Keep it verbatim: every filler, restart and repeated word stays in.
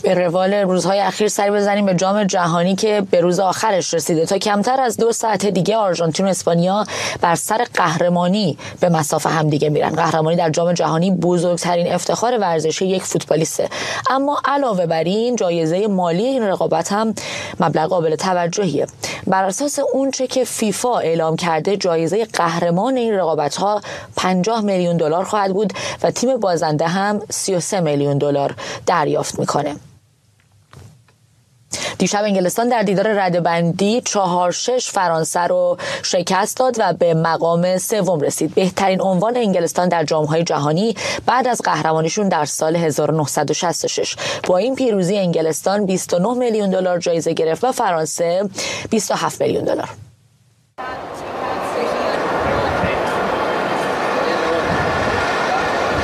به روال روزهای اخیر سری بزنیم به جام جهانی که به روز آخرش رسیده. تا کمتر از دو ساعت دیگه آرژانتین و اسپانیا بر سر قهرمانی به مسافه هم دیگه میرن. قهرمانی در جام جهانی بزرگترین افتخار ورزشی یک فوتبالیسته، اما علاوه بر این جایزه مالی این رقابت هم مبلغ قابل توجهیه. بر اساس اونچه که فیفا اعلام کرده جایزه قهرمان این رقابت‌ها پنجاه میلیون دلار خواهد بود و تیم بازنده هم سی و سه میلیون دلار دریافت میکنه. دیشب انگلستان در دیدار رده‌بندی چهار شش فرانسه رو شکست داد و به مقام سوم رسید. بهترین عنوان انگلستان در جام‌های جهانی بعد از قهرمانیشون در سال هزار و نهصد و شصت و شش. با این پیروزی انگلستان بیست و نه میلیون دلار جایزه گرفت و فرانسه بیست و هفت میلیون دلار.